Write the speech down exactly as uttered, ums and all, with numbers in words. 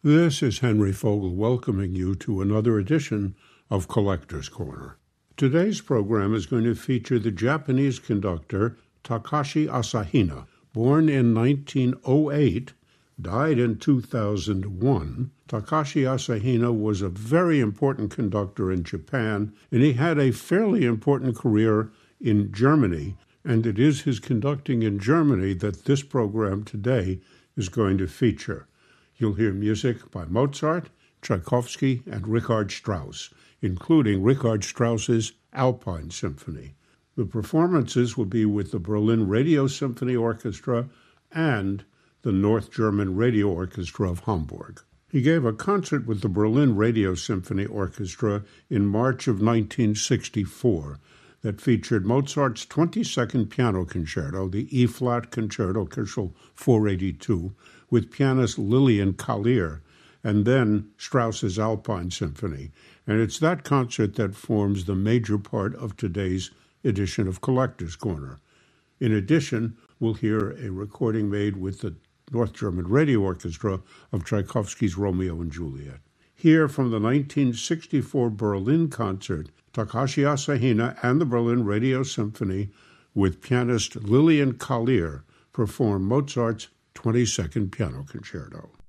This is Henry Fogel welcoming you to another edition of Collector's Corner. Today's program is going to feature the Japanese conductor Takashi Asahina. Born in nineteen oh eight, died in two thousand one, Takashi Asahina was a very important conductor in Japan, and he had a fairly important career in Germany, and it is his conducting in Germany that this program today is going to feature. You'll hear music by Mozart, Tchaikovsky, and Richard Strauss, including Richard Strauss's Alpine Symphony. The performances will be with the Berlin Radio Symphony Orchestra and the North German Radio Orchestra of Hamburg. He gave a concert with the Berlin Radio Symphony Orchestra in March of nineteen sixty-four that featured Mozart's twenty-second Piano Concerto, the E-flat Concerto Köchel four eighty-two, with pianist Lilian Kallier, and then Strauss's Alpine Symphony. And it's that concert that forms the major part of today's edition of Collector's Corner. In addition, we'll hear a recording made with the North German Radio Orchestra of Tchaikovsky's Romeo and Juliet. Here from the nineteen sixty-four Berlin concert, Takashi Asahina and the Berlin Radio Symphony with pianist Lilian Kallier perform Mozart's twenty-second Piano Concerto.